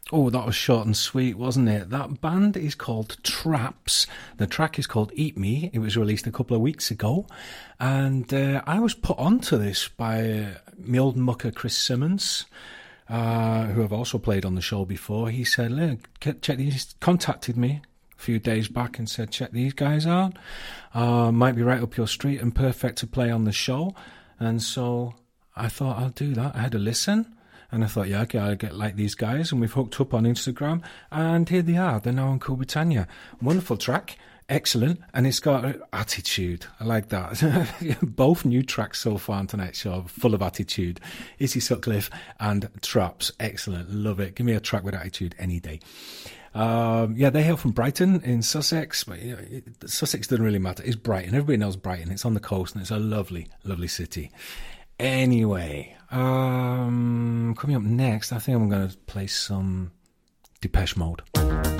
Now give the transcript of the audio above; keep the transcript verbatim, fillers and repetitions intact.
Oh, that was short and sweet, wasn't it? That band is called Traps. The track is called Eat Me. It was released a couple of weeks ago. And uh, I was put onto this by uh, my old mucker Chris Simmons, uh, who I've also played on the show before. He said, look, check these, contacted me a few days back and said, check these guys out. Uh, might be right up your street and perfect to play on the show. And so I thought I'll do that. I had a listen. And I thought, yeah, okay, I'll get like these guys. And we've hooked up on Instagram. And here they are. They're now on Cool Britannia. Wonderful track. Excellent. And it's got attitude. I like that. Both new tracks so far on tonight's show, full of attitude. Izzy Sutcliffe and Traps. Excellent. Love it. Give me a track with attitude any day. Um, yeah, they hail from Brighton in Sussex. But, you know, it, Sussex doesn't really matter. It's Brighton. Everybody knows Brighton. It's on the coast and it's a lovely, lovely city. Anyway, um, coming up next, I think I'm going to play some Depeche Mode.